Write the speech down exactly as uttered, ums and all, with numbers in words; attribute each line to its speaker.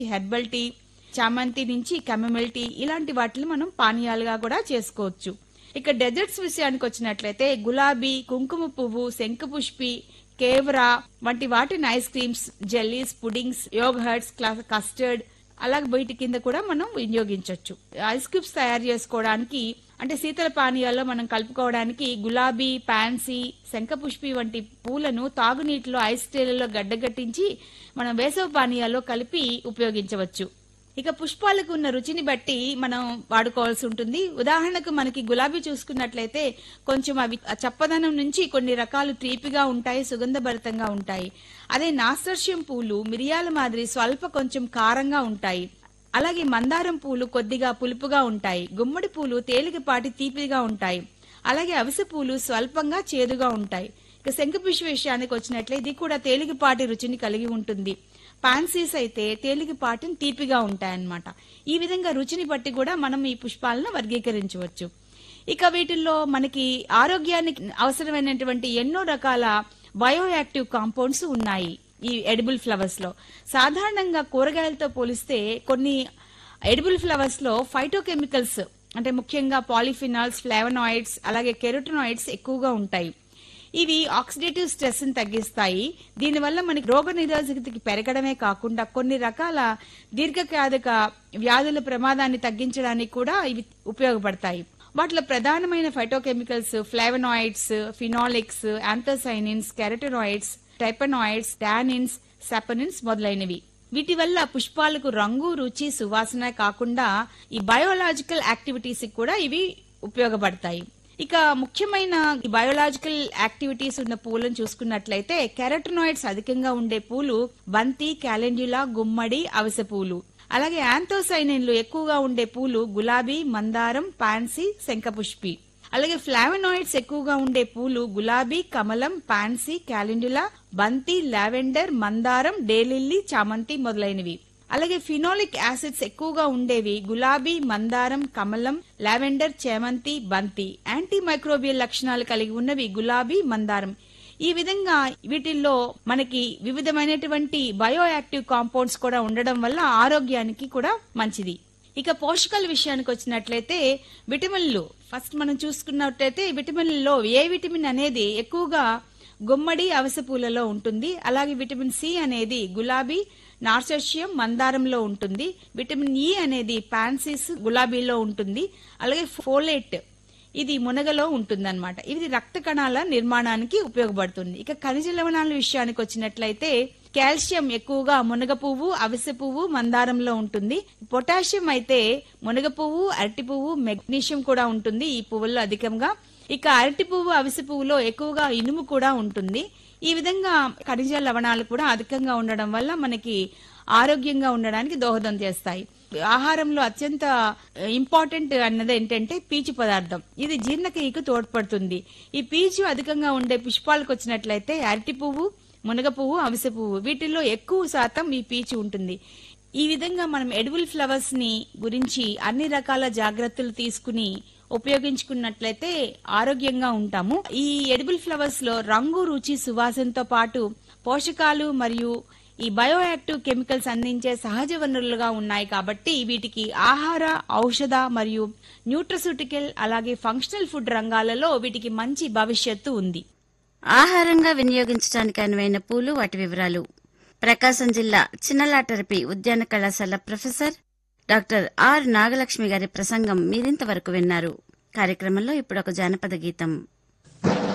Speaker 1: Herbal tea, చామంతి నుంచి కెమమిల్ tea ఇలాంటి వాటిని మనం పానీయాలుగా కూడా చేసుకోవచ్చు. ఇక డెజర్ట్స్ విషయానికి వచ్చినట్లయితే గులాబీ, కుంకుమ పువ్వు, శంఖపుష్పి, కేవరా వంటి వాటిని ice creams, jellies, puddings, yoghurts, custard అలాగే వీటి కింద కూడా మనం వినియోగించవచ్చు. ఐస్ క్యూబ్స్ తయారు చేసుకోవడానికి అంటే శీతల పానీయాల్లో మనం కలుపుకోవడానికి గులాబీ, పాన్సీ, శంఖపుష్పి వంటి పూలను తాగునీటిలో ఐస్ ట్రేలలో గడ్డగట్టించి మనం వేసవి పానీయాల్లో కలిపి ఉపయోగించవచ్చు. ఇక పుష్పాలకు ఉన్న రుచిని బట్టి మనం వాడుకోవాల్సి ఉంటుంది. ఉదాహరణకు మనకి గులాబీ చూసుకున్నట్లయితే కొంచెం అవి చప్పదనం నుంచి కొన్ని రకాలు తీపిగా ఉంటాయి, సుగంధభరితంగా ఉంటాయి. అదే నాసర్ష్యం పూలు మిరియాల మాదిరి స్వల్ప కొంచెం కారంగా ఉంటాయి. అలాగే మందారం పూలు కొద్దిగా పులుపుగా ఉంటాయి. గుమ్మడి పూలు తేలికపాటి తీపిగా ఉంటాయి. అలాగే అవిసె పూలు స్వల్పంగా చేదుగా ఉంటాయి. ఇక శంఖపుష్పి విషయానికి వచ్చినట్లయితే ఇది కూడా తేలికపాటి రుచిని కలిగి ఉంటుంది. పాన్సీస్ అయితే తేలికపాటి తీపిగా ఉంటాయన్నమాట. ఈ విధంగా రుచిని బట్టి కూడా మనం ఈ పుష్పాలను వర్గీకరించవచ్చు. ఇక వీటిల్లో మనకి ఆరోగ్యానికి అవసరమైనటువంటి ఎన్నో రకాల బయోయాక్టివ్ కాంపౌండ్స్ ఉన్నాయి ఈ ఎడిబుల్ ఫ్లవర్స్ లో. సాధారణంగా కూరగాయలతో పోలిస్తే కొన్ని ఎడిబుల్ ఫ్లవర్స్ లో ఫైటోకెమికల్స్ అంటే ముఖ్యంగా పాలిఫినాల్స్, ఫ్లేవనాయిడ్స్ అలాగే కెరోటినాయిడ్స్ ఎక్కువగా ఉంటాయి. ఇవి ఆక్సిడేటివ్ స్ట్రెస్ ని తగ్గిస్తాయి. దీనివల్ల మనకి రోగ నిరోధకతకి పెరగడమే కాకుండా కొన్ని రకాల దీర్ఘకాలిక వ్యాధుల ప్రమాదాన్ని తగ్గించడానికి కూడా ఇవి ఉపయోగపడతాయి. వాటిలో ప్రధానమైన phytochemicals flavonoids, ఫినాలిక్స్, anthocyanins, carotenoids, టైపనాయిడ్స్, tannins, సాపనిన్స్ మొదలైనవి. వీటి వల్ల పుష్పాలకు రంగు, రుచి, సువాసన కాకుండా ఈ బయోలాజికల్ యాక్టివిటీస్ కూడా ఇవి ఉపయోగపడతాయి. ఇక ముఖ్యమైన బయోలాజికల్ యాక్టివిటీస్ ఉన్న పూలను చూసుకున్నట్లయితే కెరటోనాయిడ్స్ అధికంగా ఉండే పూలు బంతి, క్యాలెండ్యులా, గుమ్మడి, అవిసె పూలు. అలాగే యాంథోసైనిన్లు ఎక్కువగా ఉండే పూలు గులాబీ, మందారం, పాన్సీ, శంఖపుష్పి. అలాగే ఫ్లావనాయిడ్స్ ఎక్కువగా ఉండే పూలు గులాబీ, కమలం, పాన్సీ, క్యాలెండ్యులా, బంతి, లావెండర్, మందారం, డేలిల్లీ, చామంతి మొదలైనవి. అలాగే ఫినోలిక్ యాసిడ్స్ ఎక్కువగా ఉండేవి గులాబీ, మందారం, కమలం, లావెండర్, చేమంతి, బంతి. యాంటీ మైక్రోబియల్ లక్షణాలు కలిగి ఉన్నవి గులాబీ, మందారం. ఈ విధంగా వీటిల్లో మనకి వివిధమైనటువంటి బయోయాక్టివ్ కాంపౌండ్స్ కూడా ఉండడం వల్ల ఆరోగ్యానికి కూడా మంచిది. ఇక పోషకాల విషయానికి వచ్చినట్లయితే విటమిన్లు ఫస్ట్ మనం చూసుకున్నట్లయితే విటమిన్లలో ఏ విటమిన్ అనేది ఎక్కువగా గుమ్మడి, అవిసె పూలలో ఉంటుంది. అలాగే విటమిన్ సి అనేది గులాబీ, నార్సర్షియం, మందారంలో ఉంటుంది. విటమిన్ ఇ అనేది పాన్సిస్, గులాబీలో ఉంటుంది. అలాగే ఫోలేట్ ఇది మునగలో ఉంటుందన్నమాట. ఇది రక్త కణాల నిర్మాణానికి ఉపయోగపడుతుంది. ఇక ఖనిజ లవణాల విషయానికి వచ్చినట్లయితే కాల్షియం ఎక్కువగా మునగ పువ్వు, అవిసె పువ్వు, మందారంలో ఉంటుంది. పొటాషియం అయితే మునగ పువ్వు, అరటి పువ్వు, మెగ్నీషియం కూడా ఉంటుంది ఈ పువ్వుల్లో అధికంగా. ఇక అరటి పువ్వు, అవిసె పువ్వులో ఎక్కువగా ఇనుము కూడా ఉంటుంది. ఈ విధంగా ఖనిజ లవణాలు కూడా అధికంగా ఉండడం వల్ల మనకి ఆరోగ్యంగా ఉండడానికి దోహదం చేస్తాయి. ఆహారంలో అత్యంత ఇంపార్టెంట్ అన్నది ఏంటంటే పీచు పదార్థం. ఇది జీర్ణక్రియకు తోడ్పడుతుంది. ఈ పీచు అధికంగా ఉండే పుష్పాలకు వచ్చినట్లయితే అరటి పువ్వు, మునగ పువ్వు, అవిసె పువ్వు వీటిల్లో ఎక్కువ శాతం ఈ పీచు ఉంటుంది. ఈ విధంగా మనం ఎడిబుల్ ఫ్లవర్స్ ని గురించి అన్ని రకాల జాగ్రత్తలు తీసుకుని ఉపయోగించుకున్నట్లయితే ఆరోగ్యంగా ఉంటాము. ఈ ఎడిబుల్ ఫ్లవర్స్ లో రంగు, రుచి, సువాసనతో పాటు పోషకాలు మరియు ఈ బయోయాక్టివ్ కెమికల్స్ అందించే సహజ వనరులుగా ఉన్నాయి. కాబట్టి వీటికి ఆహార, ఔషధ మరియు న్యూట్రసూటికల్ అలాగే ఫంక్షనల్ ఫుడ్ రంగాలలో వీటికి మంచి భవిష్యత్తు ఉంది.
Speaker 2: ఆహారంగా వినియోగించడానికి అనువైన పూలు, వాటి వివరాలు. ప్రకాశం జిల్లా చిన్నలాటరపి ఉద్యాన కళాశాల ప్రొఫెసర్ డాక్టర్ ఆర్ నాగలక్ష్మి గారి ప్రసంగం మీరింతవరకు విన్నారు. కార్యక్రమంలో ఇప్పుడు ఒక జానపద గీతం.